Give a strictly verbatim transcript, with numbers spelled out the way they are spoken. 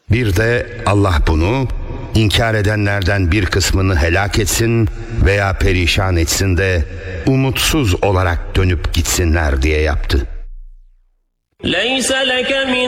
Bir de Allah bunu inkar edenlerden bir kısmını helak etsin veya perişan etsin de umutsuz olarak dönüp gitsinler diye yaptı.